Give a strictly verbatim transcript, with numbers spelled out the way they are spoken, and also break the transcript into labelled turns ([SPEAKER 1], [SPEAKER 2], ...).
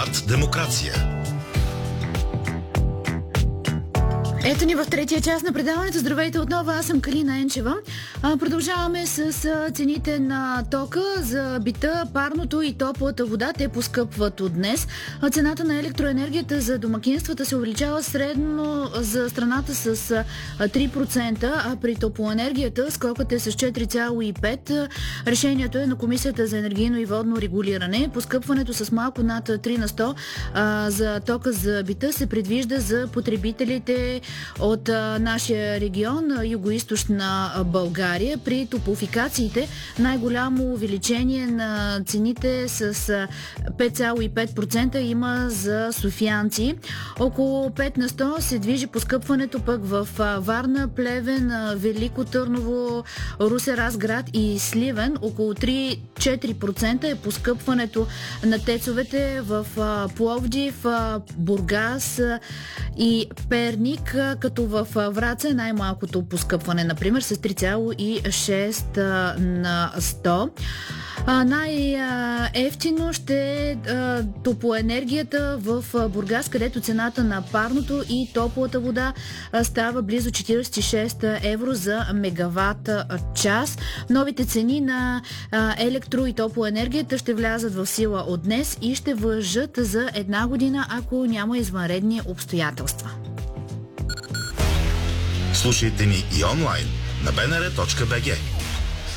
[SPEAKER 1] Смарт демокрация.
[SPEAKER 2] Ето ни в третия част на предаването. Здравейте отново, аз съм Калина Енчева. А, продължаваме с а, цените на тока за бита, парното и топлата вода. Те поскъпват от днес. А, цената на електроенергията за домакинствата се увеличава средно за страната с а, три процента, а при топлоенергията скокът е с четири цяло и пет процента. Решението е на Комисията за енергийно и водно регулиране. Поскъпването с малко над три на сто а, за тока за бита се предвижда за потребителите от а, нашия регион, югоизточна България. При топлофикациите най-голямо увеличение на цените с а, пет цяло и пет процента има за софиянци. Около пет на сто се движи поскъпването пък в а, Варна, Плевен, а, Велико Търново, Русе, Разград и Сливен. Около три-четири процента е поскъпването на тецовете в а, Пловдив, а, Бургас а, и Перник, като в Враца е най-малкото поскъпване, например, с три цяло и шест на сто. Най-ефтино ще е топлоенергията в Бургас, където цената на парното и топлата вода става близо четиридесет и шест евро за мегаватт час. Новите цени на електро- и топлоенергията ще влязат в сила от днес и ще важат за една година, ако няма извънредни обстоятелства.
[SPEAKER 1] Слушайте ни и онлайн на б н р точка б г.